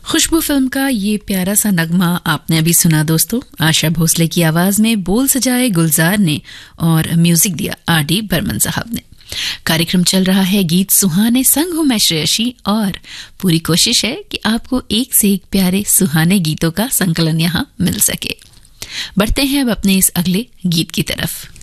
खुशबू film का ये प्यारा सा नगमा आपने अभी सुना दोस्तों। आशा भोसले की आवाज में बोल सजाए गुलजार ने और म्यूजिक दिया आर.डी. बर्मन साहब ने। कार्यक्रम चल रहा है गीत सुहाने, संग हूं मैं श्रेयसी और पूरी कोशिश है कि आपको एक से एक प्यारे सुहाने गीतों का संकलन यहां मिल सके। बढ़ते हैं अब अपने इस अगले गीत की तरफ।